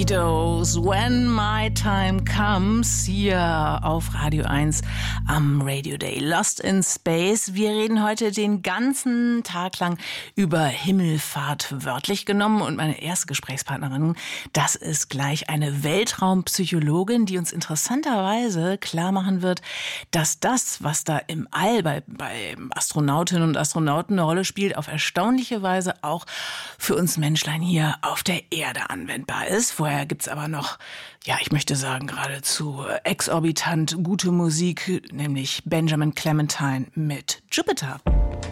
Beatles, When My Time Comes, hier auf Radio 1 am Radio Day. Lost in Space. Wir reden heute den ganzen Tag lang über Himmelfahrt wörtlich genommen. Und meine erste Gesprächspartnerin, das ist gleich eine Weltraumpsychologin, die uns interessanterweise klar machen wird, dass das, was da im All bei Astronautinnen und Astronauten eine Rolle spielt, auf erstaunliche Weise auch für uns Menschlein hier auf der Erde anwendbar ist. Vorher gibt's aber noch, ja, ich möchte sagen, geradezu exorbitant gute Musik, nämlich Benjamin Clementine mit Jupiter.